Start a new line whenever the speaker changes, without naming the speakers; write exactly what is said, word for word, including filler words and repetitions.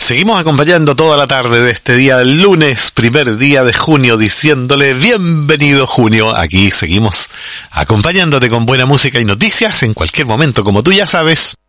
Seguimos acompañando toda la tarde de este día, lunes, primer día de junio, diciéndole bienvenido junio. Aquí seguimos acompañándote con buena música y noticias en cualquier momento, como tú ya sabes.